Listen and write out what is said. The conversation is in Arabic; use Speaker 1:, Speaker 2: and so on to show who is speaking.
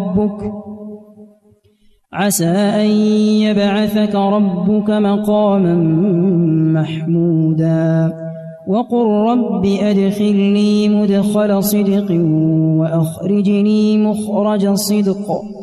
Speaker 1: أن يبعثك ربك مقاما محمودا وقل رب أدخلني مدخل صدق وأخرجني مخرج صدق